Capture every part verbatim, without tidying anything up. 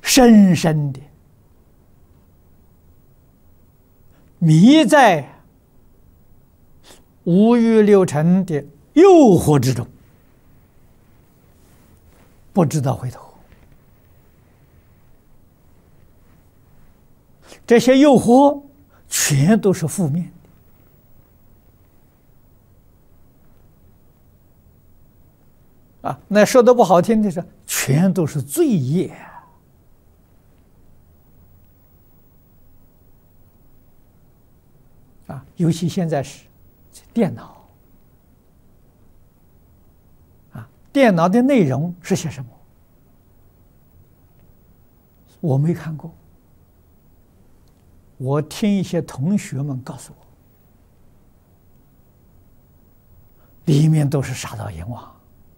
深深的迷在五欲六尘的诱惑之中，不知道回头。这些诱惑全都是负面的啊！那说的不好听的是，全都是罪业啊！尤其现在是电脑啊，电脑的内容是些什么？我没看过。我听一些同学们告诉我，里面都是杀盗淫妄，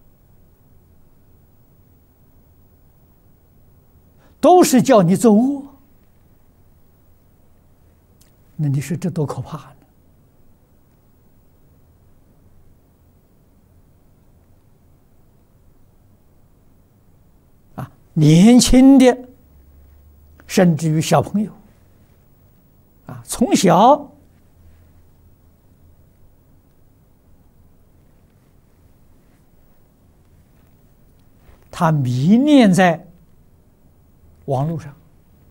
都是叫你作恶。那你说这多可怕呢？啊，年轻的，甚至于小朋友。啊，从小他迷恋在网络上，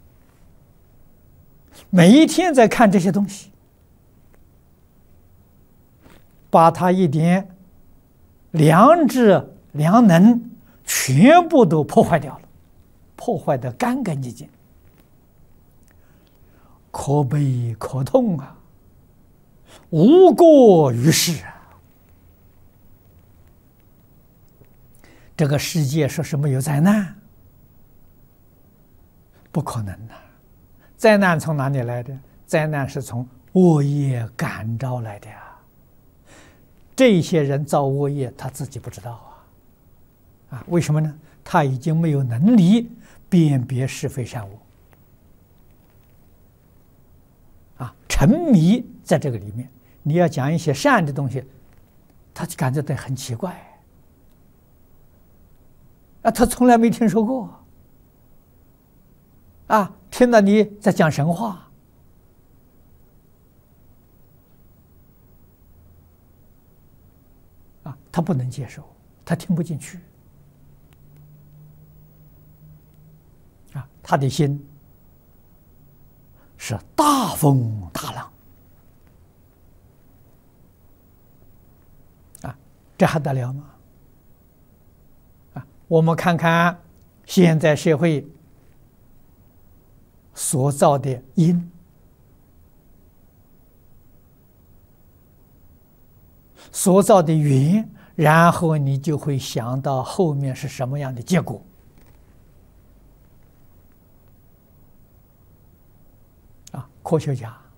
每一天在看这些东西，把他一点良知、良能全部都破坏掉了，破坏得干干净净。可悲可痛啊！无过于世啊！这个世界说是没有灾难，不可能的。灾难从哪里来的？灾难是从恶业感召来的呀。这些人造恶业，他自己不知道啊！啊，为什么呢？他已经没有能力辨别是非善恶。啊，沉迷在这个里面，你要讲一些善的东西，他就感觉到很奇怪。啊，他从来没听说过。啊，听到你在讲神话，啊，他不能接受，他听不进去。啊，他的心是大风大浪啊，这还得了吗？啊，我们看看现在社会所造的因，所造的缘，然后你就会想到后面是什么样的结果。啊，科学家